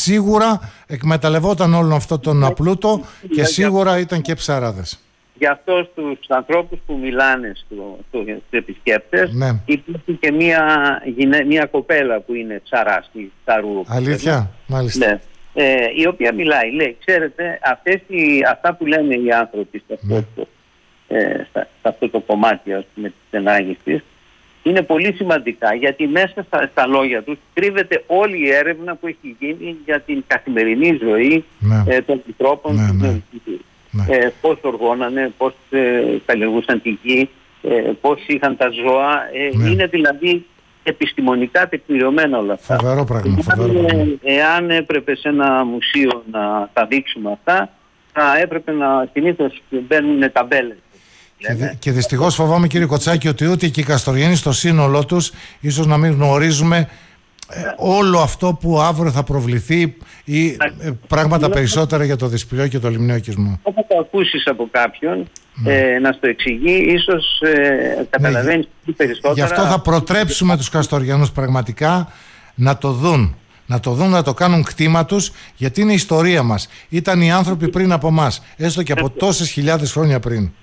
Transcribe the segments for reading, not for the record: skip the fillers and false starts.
σίγουρα εκμεταλλευόταν όλο αυτό τον πλούτο και σίγουρα ήταν και ψαράδες. Γι' αυτό στους ανθρώπους που μιλάνε στους επισκέπτες, ναι, υπάρχει και μια κοπέλα που είναι ψαράστη, ψαρού. Αλήθεια, μάλιστα. Ναι. Η οποία μιλάει, λέει, ξέρετε, αυτά που λένε οι άνθρωποι σε αυτό το κομμάτι, ας πούμε, της στενάγιστης, είναι πολύ σημαντικά, γιατί μέσα στα λόγια τους κρύβεται όλη η έρευνα που έχει γίνει για την καθημερινή ζωή των ανθρώπων. Πώς οργώνανε, πώς καλλιεργούσαν τη γη, πώς είχαν τα ζώα. Είναι δηλαδή επιστημονικά τεκμηριωμένα όλα αυτά. Φοβερό πράγμα. Εάν έπρεπε σε ένα μουσείο να τα δείξουμε αυτά, θα έπρεπε συνήθως μπαίνουν ταμπέλες. Και δυστυχώς φοβάμαι, κύριε Κοτσάκη, ότι ούτε και οι Καστοριανοί στο σύνολό τους ίσως να μην γνωρίζουμε όλο αυτό που αύριο θα προβληθεί ή πράγματα περισσότερα για το Δυσπηλιό και το λιμναίο οικισμό. Όταν το ακούσεις από κάποιον να στο εξηγεί, ίσως καταλαβαίνεις περισσότερα. Γι' αυτό θα προτρέψουμε τους Καστοριανούς πραγματικά να το δουν. Να το κάνουν κτήμα τους, γιατί είναι η ιστορία μας. Ήταν οι άνθρωποι πριν από μας, έστω και από τόσες χιλιάδες χρόνια πριν.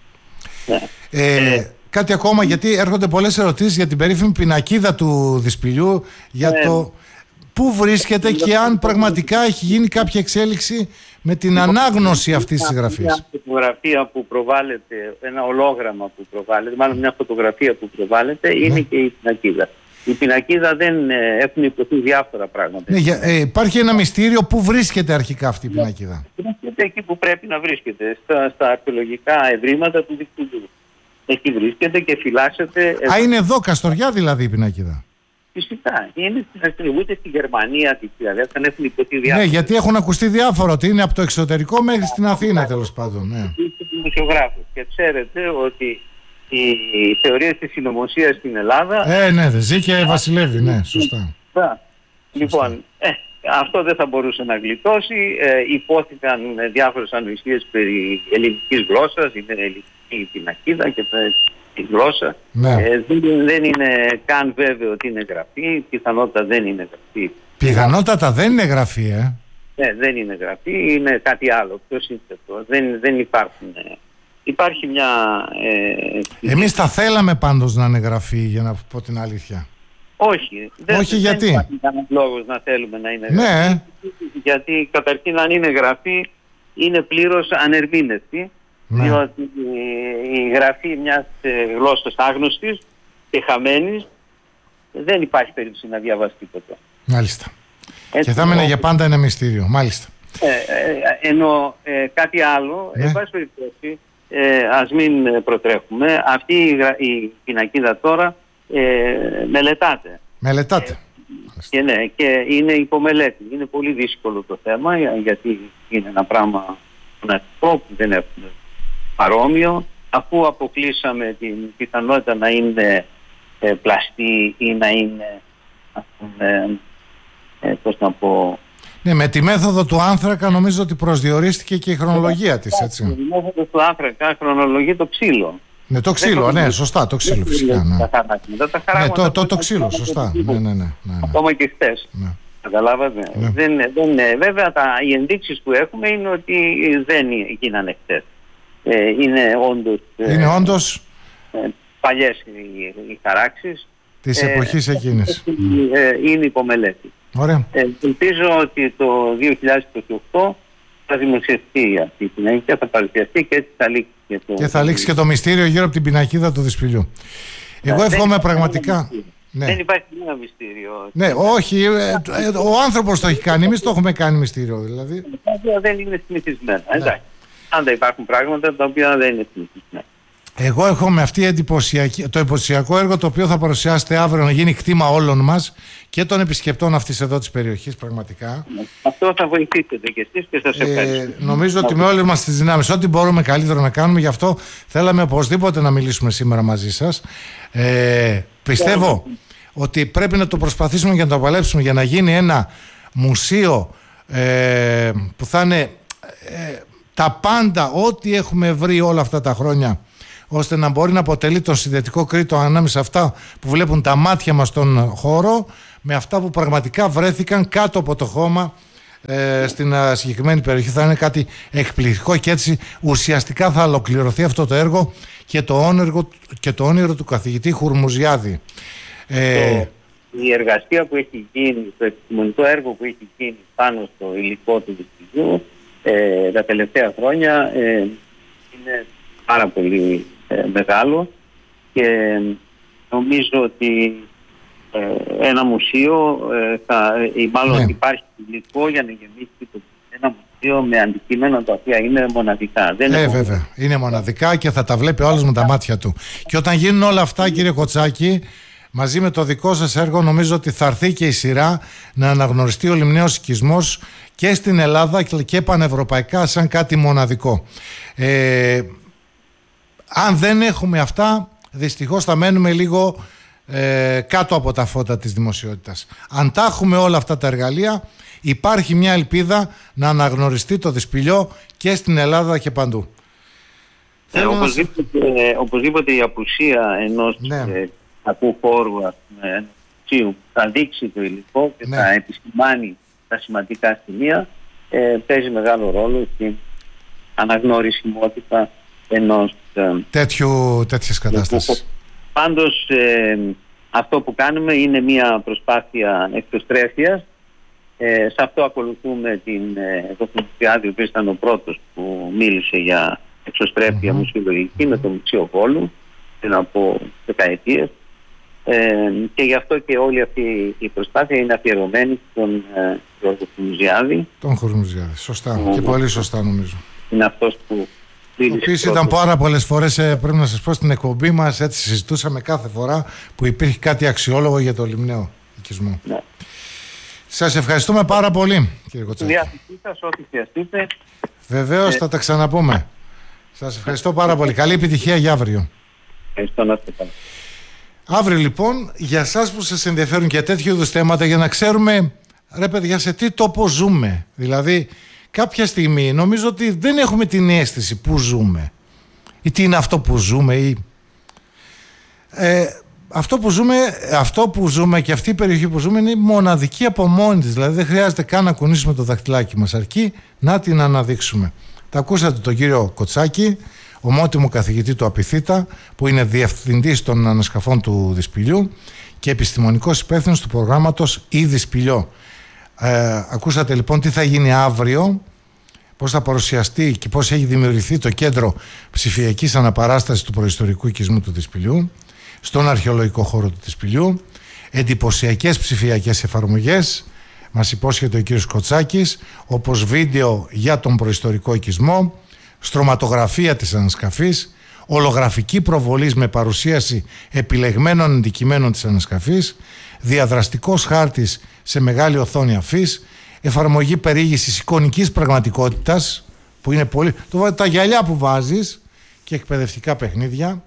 Κάτι ακόμα, γιατί έρχονται πολλές ερωτήσεις για την περίφημη πινακίδα του Δυσπηλιού, για το πού βρίσκεται και αν πραγματικά έχει γίνει κάποια εξέλιξη με την ανάγνωση αυτής της γραφής. Μια φωτογραφία που προβάλλεται, ένα ολόγραμμα που προβάλλεται, μάλλον μια φωτογραφία που προβάλλεται, είναι και η πινακίδα. Η πινακίδα έχουν υποθεί διάφορα πράγματα. Υπάρχει ένα μυστήριο, πού βρίσκεται αρχικά αυτή η πινακίδα. Βρίσκεται εκεί που πρέπει να βρίσκεται, στα αρχαιολογικά ευρήματα του Δυσπηλιού. Εκεί βρίσκεται και φυλάσσεται. Είναι εδώ, Καστοριά δηλαδή, η πινακίδα? Φυσικά. Είναι ούτε στη Γερμανία, δηλαδή, έχουν υποθεί διάφορα. Ναι, γιατί έχουν ακουστεί διάφορα, ότι είναι από το εξωτερικό μέχρι στην Αθήνα, τέλος πάντων. Είστε δημοσιογράφος και ξέρετε ότι οι θεωρίες της συνωμοσίας στην Ελλάδα... Ναι, ζει και βασιλεύει, ναι, σωστά. Λοιπόν, αυτό δεν θα μπορούσε να γλιτώσει. Υπόθηκαν διάφορες ανοησίες περί ελληνικής γλώσσας, είναι ελληνική πινακίδα και η γλώσσα. Δεν είναι καν βέβαιο ότι είναι γραφή, πιθανότατα δεν είναι γραφή. Πιθανότατα δεν είναι γραφή, δεν είναι γραφή, είναι κάτι άλλο, πιο σύνθετο. Δεν υπάρχουν... Υπάρχει μια... Εμείς θα θέλαμε πάντως να είναι γραφή, για να πω την αλήθεια. Όχι. Όχι, γιατί? Δεν υπάρχει κανένας λόγος να θέλουμε να είναι γραφή. Γιατί καταρχήν, αν είναι γραφή, είναι πλήρως ανερμήνευτη. Διότι η γραφή μιας γλώσσας άγνωστης και χαμένης δεν υπάρχει περίπτωση να διαβάσει τίποτα. Μάλιστα. Και θα έμενε για πάντα ένα μυστήριο. Μάλιστα. Ενώ κάτι άλλο, εν πάση περιπτώσει, ας μην προτρέχουμε. Αυτή η πινακίδα τώρα μελετάται. Και είναι υπομελέτη. Είναι πολύ δύσκολο το θέμα, γιατί είναι ένα πράγμα που δεν έχουμε παρόμοιο. Αφού αποκλείσαμε την πιθανότητα να είναι πλαστή ή να είναι, ας πούμε, πώς να πω... Ναι, με τη μέθοδο του άνθρακα νομίζω ότι προσδιορίστηκε και η χρονολογία της, έτσι. Με τη μέθοδο του άνθρακα χρονολογεί το ξύλο. Ναι, το ξύλο, σωστά, το ξύλο φυσικά. Το ξύλο, σωστά. Ναι. Ακόμα και χθες. Καταλάβατε. Βέβαια, οι ενδείξεις που έχουμε είναι ότι δεν γίνανε χθες. Είναι όντως παλιές οι χαράξεις της εποχής εκείνης. Είναι υπομελέτη. Ωραία. Ελπίζω ότι το 2028 θα δημοσιευτεί αυτή η πινακίδα, θα παρουσιαστεί και έτσι θα λήξει και θα λήξει και το μυστήριο γύρω από την πινακίδα του Δυσπηλιού. Εγώ εύχομαι πραγματικά... Δεν υπάρχει κανένα μυστήριο. Ναι, όχι, ο άνθρωπος το έχει κάνει, εμείς το έχουμε κάνει μυστήριο δηλαδή. Δεν είναι συνηθισμένα. Εντάξει. Πάντα υπάρχουν πράγματα τα οποία δεν είναι συνηθισμένα. Εγώ εύχομαι το εντυπωσιακό έργο το οποίο θα παρουσιάσετε αύριο να γίνει κτήμα όλων μας και των επισκεπτών αυτής εδώ της περιοχής, πραγματικά. Αυτό θα βοηθήσετε και εσείς και σας ευχαριστώ. Νομίζω ότι με όλες μας τις δυνάμεις, ό,τι μπορούμε καλύτερο να κάνουμε, γι' αυτό θέλαμε οπωσδήποτε να μιλήσουμε σήμερα μαζί σας. Πιστεύω ότι πρέπει να το προσπαθήσουμε και να το παλέψουμε για να γίνει ένα μουσείο που θα είναι τα πάντα, ό,τι έχουμε βρει όλα αυτά τα χρόνια, ώστε να μπορεί να αποτελεί τον συνδετικό κρήτο ανάμεσα αυτά που βλέπουν τα μάτια μας στον χώρο με αυτά που πραγματικά βρέθηκαν κάτω από το χώμα στην συγκεκριμένη περιοχή. Θα είναι κάτι εκπληκτικό και έτσι ουσιαστικά θα ολοκληρωθεί αυτό το έργο και το όνειρο του καθηγητή Χουρμουζιάδη. Η εργασία που έχει γίνει, το επιστημονικό έργο που έχει γίνει πάνω στο υλικό του δυστυχίου τα τελευταία χρόνια είναι πάρα πολύ μεγάλο, και νομίζω ότι ένα μουσείο υπάρχει υλικό για να γεμίσει ένα μουσείο με αντικείμενα τα οποία είναι μοναδικά. Βέβαια, είναι μοναδικά και θα τα βλέπει όλος με τα μάτια του. Και όταν γίνουν όλα αυτά, κύριε Κοτσάκη, μαζί με το δικό σας έργο, νομίζω ότι θα έρθει και η σειρά να αναγνωριστεί ο λιμναίος οικισμός και στην Ελλάδα και πανευρωπαϊκά σαν κάτι μοναδικό. Αν δεν έχουμε αυτά, δυστυχώς θα μένουμε λίγο κάτω από τα φώτα της δημοσιότητας. Αν τα έχουμε όλα αυτά τα εργαλεία, υπάρχει μια ελπίδα να αναγνωριστεί το Δυσπηλιό και στην Ελλάδα και παντού. Οπωσδήποτε η απουσία ενός κακού χώρου που θα δείξει το υλικό και θα επισημάνει τα σημαντικά σημεία, παίζει μεγάλο ρόλο στην αναγνωρισιμότητα ενός τέτοιες κατάστασεις. Πάντως αυτό που κάνουμε είναι μια προσπάθεια εξωστρέφειας. Σε αυτό ακολουθούμε τον Χουρμουζιάδη, ο οποίος ήταν ο πρώτος που μίλησε για εξωστρέφεια μουσιολογική με το Μουσείο Βόλου πριν από δεκαετίες, και γι' αυτό και όλη αυτή η προσπάθεια είναι αφιερωμένη στον Χουρμουζιάδη. Τον Χουρμουζιάδη, σωστά, και πολύ σωστά νομίζω. Είναι αυτός που ο οποίος ήταν πάρα πολλές φορές, πρέπει να σας πω, στην εκπομπή μας, έτσι συζητούσαμε κάθε φορά που υπήρχε κάτι αξιόλογο για το λιμναίο οικισμό. Ναι. Σας ευχαριστούμε πάρα πολύ, κύριε Κοτσάκη. Διάθεσή σας, ό,τι χρειαστείτε. Βεβαίως, θα τα ξαναπούμε. Σας ευχαριστώ πάρα πολύ. Καλή επιτυχία για αύριο. Ευχαριστώ, να είστε καλά. Αύριο λοιπόν, για εσάς που σας ενδιαφέρουν και τέτοιου είδους θέματα, για να ξέρουμε, ρε παιδιά, σε τι τόπο ζούμε. Δηλαδή, κάποια στιγμή νομίζω ότι δεν έχουμε την αίσθηση που ζούμε ή τι είναι αυτό που ζούμε ή αυτό που ζούμε και αυτή η περιοχή που ζούμε είναι μοναδική από μόνη της. Δηλαδή δεν χρειάζεται καν να κουνήσουμε το δαχτυλάκι μας, αρκεί να την αναδείξουμε. Τα ακούσατε τον κύριο Κοτσάκη, ομότιμο καθηγητή του Απιθύτα, που είναι διευθυντής των ανασκαφών του Δυσπηλιού και επιστημονικός υπεύθυνος του προγράμματος «Η Δυσπηλιό». Ακούσατε λοιπόν τι θα γίνει αύριο, πώς θα παρουσιαστεί και πώς έχει δημιουργηθεί το κέντρο ψηφιακής αναπαράστασης του προϊστορικού οικισμού του Δυσπηλιού στον αρχαιολογικό χώρο του Δυσπηλιού. Εντυπωσιακές ψηφιακές εφαρμογές μας υπόσχεται ο κύριος Κοτσάκης, όπως βίντεο για τον προϊστορικό οικισμό, στρωματογραφία της ανασκαφής, ολογραφική προβολής με παρουσίαση επιλεγμένων αντικειμένων της ανασκαφής, διαδραστικός χάρτης σε μεγάλη οθόνη αφής, εφαρμογή περιήγησης εικονικής πραγματικότητας, που είναι πολύ, τα γυαλιά που βάζεις, και εκπαιδευτικά παιχνίδια.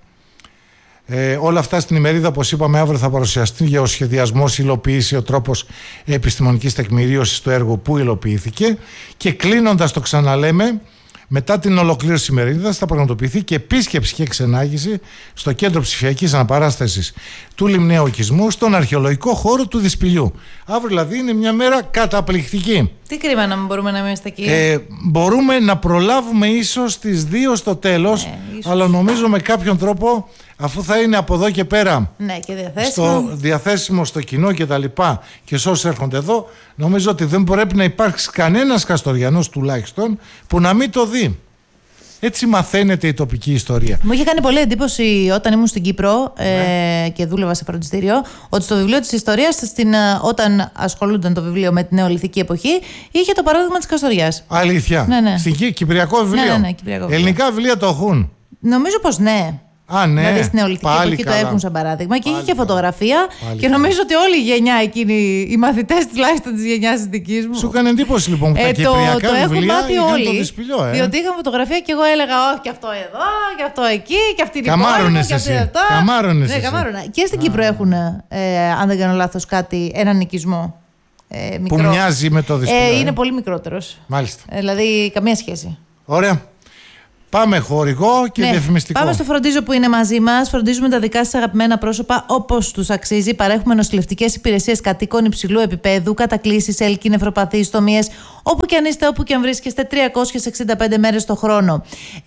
Όλα αυτά στην ημερίδα, όπως είπαμε, αύριο θα παρουσιαστεί για ο σχεδιασμός, υλοποίηση, ο τρόπος επιστημονικής τεκμηρίωσης του έργου που υλοποιήθηκε, και κλείνοντας, το ξαναλέμε, μετά την ολοκλήρωση της ημερίδας θα πραγματοποιηθεί και επίσκεψη και ξενάγηση στο κέντρο ψηφιακής αναπαράστασης του λιμναίου οικισμού στον αρχαιολογικό χώρο του Δυσπηλιού. Αύριο δηλαδή είναι μια μέρα καταπληκτική. Τι κρίμα να μην μπορούμε να είμαστε εκεί. Μπορούμε να προλάβουμε ίσως τις 2 στο τέλος, αλλά νομίζω με κάποιον τρόπο, αφού θα είναι από εδώ και πέρα και διαθέσιμο στο κοινό και τα λοιπά και σε όσους έρχονται εδώ, νομίζω ότι δεν πρέπει να υπάρξει κανένας Καστοριανός τουλάχιστον που να μην το δει. Έτσι μαθαίνεται η τοπική ιστορία. Μου είχε κάνει πολύ εντύπωση όταν ήμουν στην Κύπρο και δούλευα σε φροντιστήριο, ότι στο βιβλίο της ιστορίας, όταν ασχολούνταν το βιβλίο με την νεολιθική εποχή, είχε το παράδειγμα της Καστοριάς. Αλήθεια. Στην Κυπριακό βιβλίο. Κυπριακό βιβλίο. Ελληνικά βιβλία το έχουν. Νομίζω πως ναι. Δηλαδή στην νεολιθική εποχή το έχουν σαν παράδειγμα, και είχε και φωτογραφία. Και νομίζω ότι όλη η γενιά εκείνη, οι μαθητές τουλάχιστον της γενιάς της δικής μου. Σου έκανε εντύπωση λοιπόν που τα κυπριακά βιβλία είχαν το Δυσπηλιό. Διότι είχαν φωτογραφία και εγώ έλεγα, όχι, και αυτό εδώ, και αυτό εκεί, και αυτή την πόλη, και αυτή εδώ. Καμάρωνες εσύ. Και στην Κύπρο έχουν, αν δεν κάνω λάθος, έναν οικισμό. Που μοιάζει με το Δυσπηλιό. Είναι πολύ μικρότερος. Μάλιστα. Δηλαδή καμία σχέση. Ωραία. Πάμε χορηγό και διαφημιστικό. Πάμε στο Φροντίζο που είναι μαζί μας. Φροντίζουμε τα δικά σας αγαπημένα πρόσωπα όπως τους αξίζει. Παρέχουμε νοσηλευτικές υπηρεσίες κατοίκων υψηλού επίπεδου, κατακλήσεις, έλκη, νεφροπαθείς, στομίες. Όπου και αν είστε, όπου και αν βρίσκεστε, 365 μέρες το χρόνο.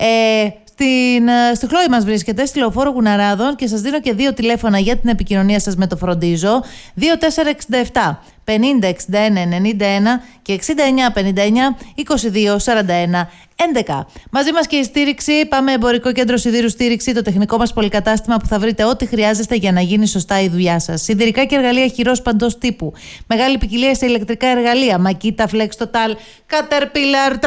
Στη Χλόη μας βρίσκεται, στη Λεωφόρο Γουναράδων, και σας δίνω και 2 τηλέφωνα για την επικοινωνία σας με το Φροντίζο. 2467 50 61 91 και 69 59 22 41 11. Μαζί μας και η στήριξη. Πάμε Εμπορικό Κέντρο Σιδήρου Στήριξη, το τεχνικό μας πολυκατάστημα που θα βρείτε ό,τι χρειάζεστε για να γίνει σωστά η δουλειά σας. Σιδηρικά και εργαλεία χειρός παντός τύπου. Μεγάλη ποικιλία σε ηλεκτρικά εργαλεία. Makita, Flex, Total, Caterpillar.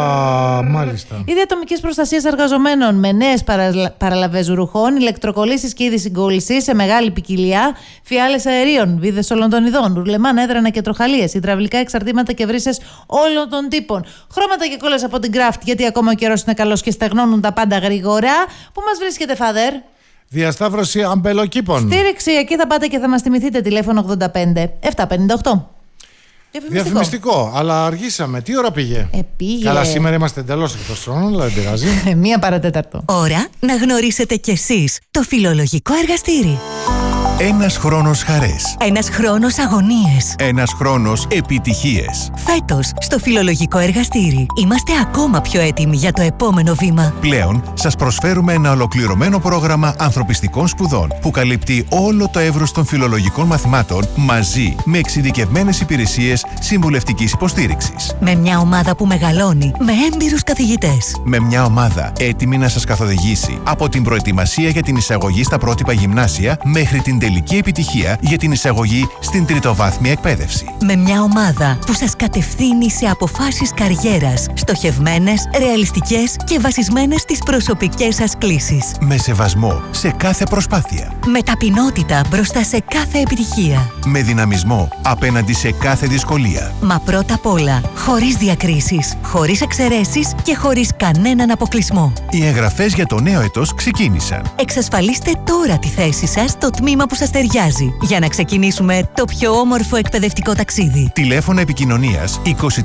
Μάλιστα. Είδη ατομικής προστασίας εργαζομένων με νέες παραλαβές ρουχών, ηλεκτροκολλήσεις και είδη συγκόλλησης σε μεγάλη ποικιλία. Φιάλες αερίων, βίδες όλων των ειδών, ρουλεμάν, έδρανα και τροχαλίες, υδραυλικά εξαρτήματα και βρύσες όλων των τύπων. Χρώματα και κόλλες από την Craft, γιατί ακόμα ο καιρός είναι καλός και στεγνώνουν τα πάντα γρήγορα. Πού μας βρίσκεται, Φάδερ? Διασταύρωση αμπελοκήπων. Στήριξη, εκεί θα πάτε και θα μας θυμηθείτε. Τηλέφωνο 85 758. Διαφημιστικό, αλλά αργήσαμε. Τι ώρα πήγε? Πήγε. Καλά, σήμερα είμαστε εντελώς εκτός χρόνου, αλλά δεν πειράζει. 1 παρατέταρτο. Ώρα να γνωρίσετε κι εσείς το φιλολογικό εργαστήρι. Ένας χρόνος χαρές. Ένας χρόνος αγωνίες. Ένας χρόνος επιτυχίες. Φέτος, στο φιλολογικό εργαστήρι, είμαστε ακόμα πιο έτοιμοι για το επόμενο βήμα. Πλέον, σας προσφέρουμε ένα ολοκληρωμένο πρόγραμμα ανθρωπιστικών σπουδών που καλύπτει όλο το εύρος των φιλολογικών μαθημάτων μαζί με εξειδικευμένες υπηρεσίες συμβουλευτικής υποστήριξης. Με μια ομάδα που μεγαλώνει με έμπειρους καθηγητές. Με μια ομάδα έτοιμη να σας καθοδηγήσει από την προετοιμασία για την εισαγωγή στα πρότυπα γυμνάσια μέχρι την τελική επιτυχία για την εισαγωγή στην τριτοβάθμια εκπαίδευση. Με μια ομάδα που σας κατευθύνει σε αποφάσεις καριέρας, στοχευμένες, ρεαλιστικές και βασισμένες στις προσωπικές σας κλίσεις. Με σεβασμό σε κάθε προσπάθεια. Με ταπεινότητα μπροστά σε κάθε επιτυχία. Με δυναμισμό απέναντι σε κάθε δυσκολία. Μα πρώτα απ' όλα, χωρίς διακρίσεις, χωρίς εξαιρέσεις και χωρίς κανέναν αποκλεισμό. Οι εγγραφές για το νέο έτος ξεκίνησαν. Εξασφαλίστε τώρα τη θέση σας στο τμήμα που σας ταιριάζει για να ξεκινήσουμε το πιο όμορφο εκπαιδευτικό ταξίδι. Τηλέφωνα επικοινωνίας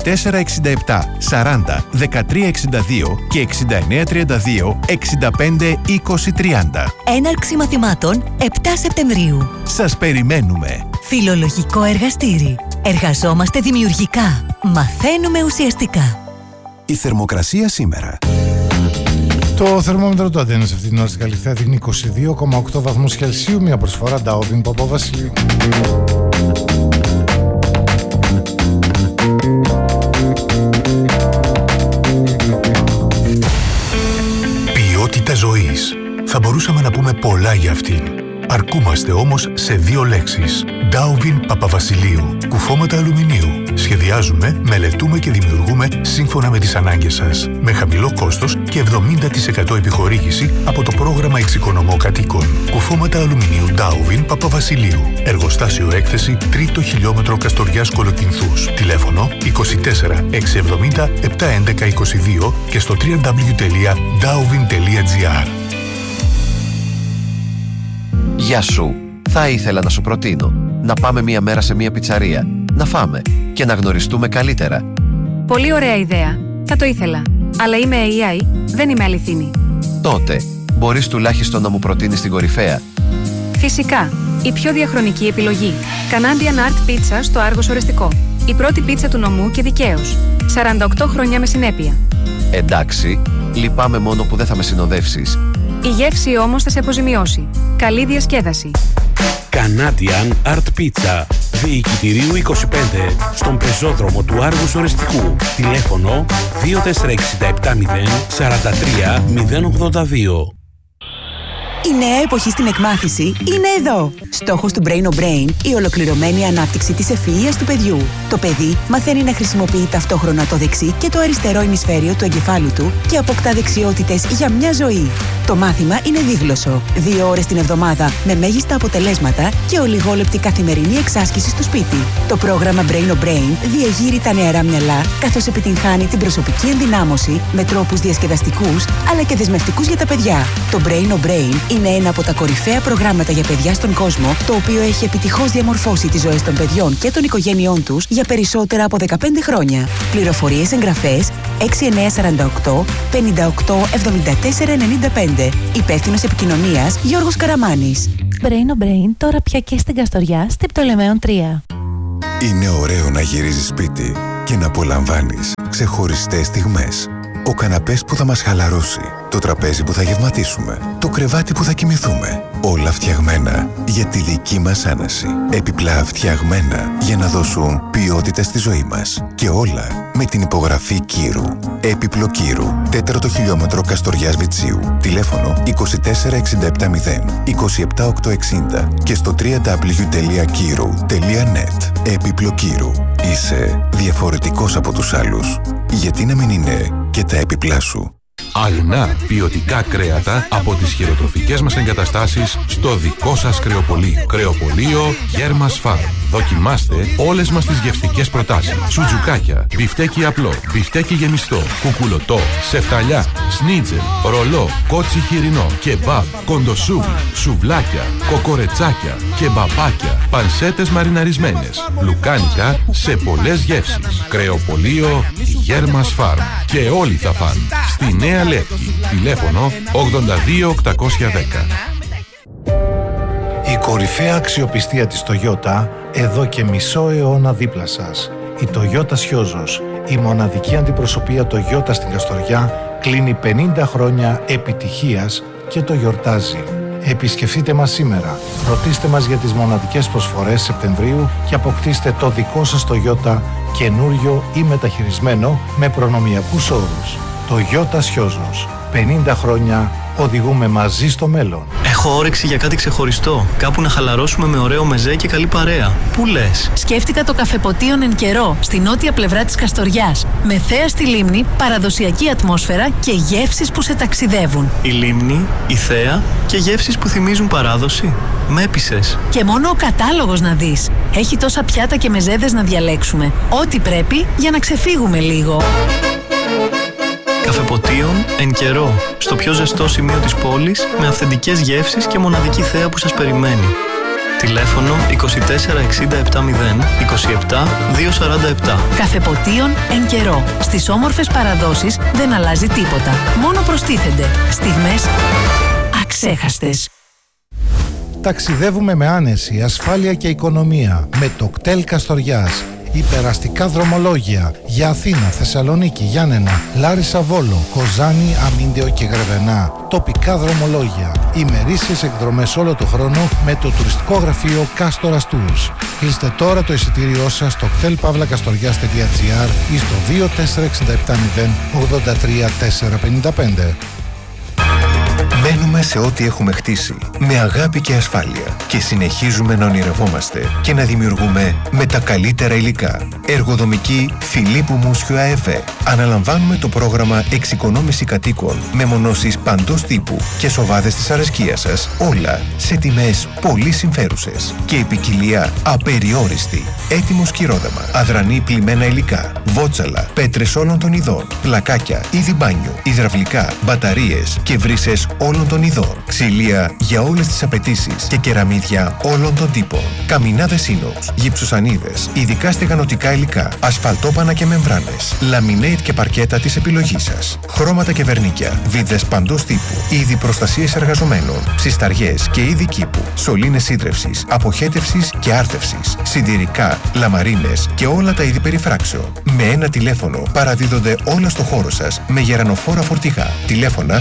2467 40 13 62 και 69 32 65 20 30. Έναρξη μαθημάτων 7 Σεπτεμβρίου. Σας περιμένουμε. Φιλολογικό εργαστήρι. Εργαζόμαστε δημιουργικά. Μαθαίνουμε ουσιαστικά. Η θερμοκρασία σήμερα. Το θερμόμετρο του Αντένα σε αυτή την ώρα στην Καλυθέα δείχνει 22,8 βαθμούς Κελσίου. Μια προσφορά Ντάουβιν Παπαβασιλείου. Ποιότητα ζωής. Θα μπορούσαμε να πούμε πολλά για αυτήν. Αρκούμαστε όμως σε 2 λέξεις. Ντάουβιν Παπαβασιλείου. Κουφώματα αλουμινίου. Σχεδιάζουμε, μελετούμε και δημιουργούμε σύμφωνα με τις ανάγκες σας. Με χαμηλό κόστος και 70% επιχορήγηση από το πρόγραμμα Εξοικονομώ Κατοίκων. Κουφώματα αλουμινίου Ντάουβιν Παπαβασιλείου. Εργοστάσιο έκθεση 3ο χιλιόμετρο Καστοριάς Κολοκυνθούς. Τηλέφωνο 24 670 711 22 και στο www.dauvin.gr. Γεια σου. Θα ήθελα να σου προτείνω να πάμε μία μέρα σε μία πιτσαρία, να φάμε και να γνωριστούμε καλύτερα. Πολύ ωραία ιδέα. Θα το ήθελα. Αλλά είμαι AI, δεν είμαι αληθινή. Τότε, μπορείς τουλάχιστον να μου προτείνεις την κορυφαία. Φυσικά. Η πιο διαχρονική επιλογή. Canadian Art Pizza στο Άργος Ορεστικό. Η πρώτη πίτσα του νομού και δικαίως. 48 χρόνια με συνέπεια. Εντάξει, λυπάμαι μόνο που δεν θα με συνοδεύσεις. Η γεύση όμως θα σε αποζημιώσει. Καλή διασκέδαση. Canadian Art Pizza. Διοικητηρίου 25. Στον πεζόδρομο του Άργους Ορεστικού. Τηλέφωνο 24670 43 082. Η νέα εποχή στην εκμάθηση είναι εδώ. Στόχος του Brain o Brain, η ολοκληρωμένη ανάπτυξη της ευφυΐας του παιδιού. Το παιδί μαθαίνει να χρησιμοποιεί ταυτόχρονα το δεξί και το αριστερό ημισφαίριο του εγκεφάλου του και αποκτά δεξιότητες για μια ζωή. Το μάθημα είναι δίγλωσσο. 2 ώρες την εβδομάδα με μέγιστα αποτελέσματα και ολιγόλεπτη καθημερινή εξάσκηση στο σπίτι. Το πρόγραμμα Brain on Brain διεγείρει τα νεαρά μυαλά, καθώς επιτυγχάνει την προσωπική ενδυνάμωση με τρόπους διασκεδαστικούς αλλά και δεσμευτικούς για τα παιδιά. Το Brain on Brain είναι ένα από τα κορυφαία προγράμματα για παιδιά στον κόσμο, το οποίο έχει επιτυχώς διαμορφώσει τις ζωές των παιδιών και των οικογένειών τους για περισσότερα από 15 χρόνια. Πληροφορίες, εγγραφές 6948 58 74 95. Υπεύθυνος επικοινωνίας Γιώργος Καραμάνης. Brain on Brain τώρα πια και στην Καστοριά, στην Πτολεμαίων 3. Είναι ωραίο να γυρίζεις σπίτι και να απολαμβάνεις ξεχωριστές στιγμές. Ο καναπές που θα μας χαλαρώσει, το τραπέζι που θα γευματίσουμε, το κρεβάτι που θα κοιμηθούμε. Όλα φτιαγμένα για τη δική μας άνεση. Επιπλά φτιαγμένα για να δώσουν ποιότητα στη ζωή μας. Και όλα με την υπογραφή Κύρου. Έπιπλο Κύρου, 4ο χιλιόμετρο Καστοριάς Βιτσίου. Τηλέφωνο 24670 27860 και στο www.kiru.net. Έπιπλο Κύρου. Είσαι διαφορετικός από τους άλλους. Γιατί να μην είναι και τα έπιπλά σου? Αγνά ποιοτικά κρέατα από τις χειροτροφικές μας εγκαταστάσεις στο δικό σας κρεοπωλείο. Κρεοπωλείο Γέρμας Φαρμ. Δοκιμάστε όλες μας τις γευστικές προτάσεις. Σουτζουκάκια, μπιφτέκι απλό, μπιφτέκι γεμιστό, κουκουλωτό, σεφταλιά, σνίτζελ, ρολό, κότσι χοιρινό, κεμπάμπ, κοντοσούβλι, σουβλάκια, κοκορετσάκια, κεμπαπάκια, πανσέτες μαριναρισμένες, λουκάνικα σε πολλές γεύσεις. Κρεοπωλείο Γέρμας Φαρμ. Και όλοι θα φαν. Στη Νέα Λεύκη. Τηλέφωνο 82810. Η κορυφαία αξιοπιστία της Toyota εδώ και μισό αιώνα δίπλα σας. Η Toyota Σιόζος, η μοναδική αντιπροσωπεία Toyota στην Καστοριά, κλείνει 50 χρόνια επιτυχίας και το γιορτάζει. Επισκεφτείτε μας σήμερα, ρωτήστε μας για τις μοναδικές προσφορές Σεπτεμβρίου και αποκτήστε το δικό σας Toyota καινούριο ή μεταχειρισμένο με προνομιακούς όρους. Toyota Σιόζος, 50 χρόνια οδηγούμε μαζί στο μέλλον. Έχω όρεξη για κάτι ξεχωριστό. Κάπου να χαλαρώσουμε με ωραίο μεζέ και καλή παρέα. Πού λες? Σκέφτηκα το Καφεποτίον Εν Καιρό, στη νότια πλευρά της Καστοριάς. Με θέα στη λίμνη, παραδοσιακή ατμόσφαιρα και γεύσεις που σε ταξιδεύουν. Η λίμνη, η θέα και γεύσεις που θυμίζουν παράδοση. Με έπεισες. Και μόνο ο κατάλογος να δεις. Έχει τόσα πιάτα και μεζέδες να διαλέξουμε. Ό,τι πρέπει για να ξεφύγουμε λίγο. Καφεποτίον Εν Καιρό, στο πιο ζεστό σημείο της πόλης, με αυθεντικές γεύσεις και μοναδική θέα που σας περιμένει. Τηλέφωνο 24670 27 247. Καφεποτίον Εν Καιρό. Στις όμορφες παραδόσεις δεν αλλάζει τίποτα. Μόνο προστίθενται στιγμές αξέχαστες. Ταξιδεύουμε με άνεση, ασφάλεια και οικονομία με το κτέλ Καστοριάς. Υπεραστικά δρομολόγια για Αθήνα, Θεσσαλονίκη, Γιάννενα, Λάρισα, Βόλο, Κοζάνη, Αμίντεο και Γρεβενά. Τοπικά δρομολόγια. Ημερήσιες εκδρομές όλο το χρόνο με το τουριστικό γραφείο Κάστορας Tours. Κλείστε τώρα το εισιτήριό σας στο ktelpavlakastorias.gr ή στο 24670 83 455. Μένουμε σε ό,τι έχουμε χτίσει, με αγάπη και ασφάλεια και συνεχίζουμε να ονειρευόμαστε και να δημιουργούμε με τα καλύτερα υλικά. Εργοδομική Φιλίππου Μούσιου ΑΕΒ. Αναλαμβάνουμε το πρόγραμμα εξοικονόμηση κατοίκων με μονώσεις παντός τύπου και σοβάδες της αρεσκίας σας, όλα σε τιμές πολύ συμφέρουσες και ποικιλία απεριόριστη. Έτοιμο σκυρόδεμα, αδρανή πλημμένα υλικά, βότσαλα, πέτρες όλων των ειδών, πλακάκια, είδη μπάνιου, υδραυλικά, μπαταρίες και βρύσες όλων των ειδών, ξυλία για όλες τις απαιτήσεις και κεραμίδια όλων των τύπων, καμινάδες ίνοξ, γυψοσανίδες, ειδικά στεγανοτικά υλικά, ασφαλτόπανα και μεμβράνες, λαμινέιτ και παρκέτα της επιλογής σας, χρώματα και βερνίκια, βίδες παντός τύπου, είδη προστασίες εργαζομένων, ψισταριές και είδη κήπου, σωλήνες σύντρευσης, αποχέτευσης και άρτευσης, συντηρικά, λαμαρίνες και όλα τα είδη περιφράξεων. Με ένα τηλέφωνο παραδίδονται όλα στο χώρο σας με γερανοφόρα φορτηγά. Τηλέφωνα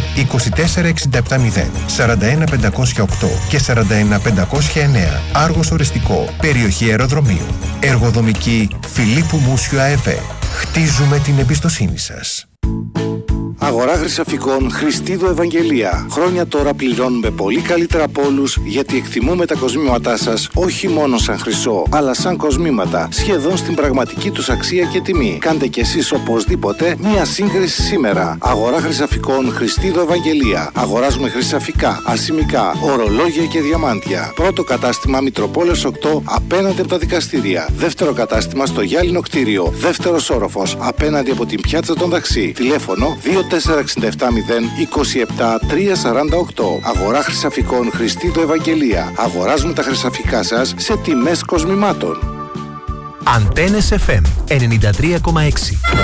24670 41508 και 41509. Άργος Οριστικό, περιοχή αεροδρομίου. Εργοδομική Φιλίππου Μούσιου ΑΕΒ. Χτίζουμε την εμπιστοσύνη σας. Αγορά χρυσαφικών Χριστίδο Ευαγγελία. Χρόνια τώρα πληρώνουμε πολύ καλύτερα από όλους, γιατί εκτιμούμε τα κοσμήματά σας όχι μόνο σαν χρυσό, αλλά σαν κοσμήματα, σχεδόν στην πραγματική τους αξία και τιμή. Κάντε κι εσείς οπωσδήποτε μία σύγκριση σήμερα. Αγορά χρυσαφικών Χριστίδο Ευαγγελία. Αγοράζουμε χρυσαφικά, ασημικά, ορολόγια και διαμάντια. Πρώτο κατάστημα Μητροπόλεως 8 απέναντι από τα δικαστήρια. Δεύτερο κατάστημα στο Γυάλινο κτίριο. Δεύτερος όροφος απέναντι από την πιάτσα των Ταξί. Τηλέφωνο 24670 27 348. Αγορά χρυσαφικών Χριστίδο Ευαγγελία. Αγοράζουμε τα χρυσαφικά σας σε τιμές κοσμημάτων. Αντένες FM 93,6.